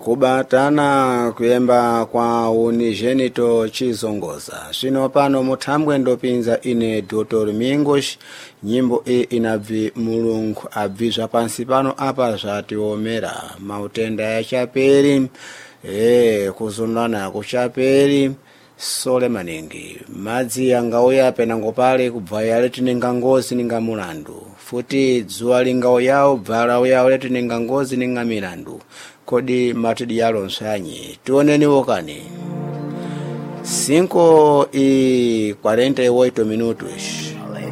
kubatana kuyemba kwa Unigenito Chizongoza zvino pano muthambwe ndopinza ine Dr. Mingos nyimbo inabvi mulungu abvi zvapansi pano apa zvatiomera mautenda yachaperi kuzunana kuchaperi sole maningi madzi yangauya penango pale kubva yale tinenga ngozi ninga mulandu futi dzuwa lingauyawo bvala uyawo leti ninga ngozi ninga milandu kodi matidi yalo nsanyi tuoneni wokani 5:48 minutos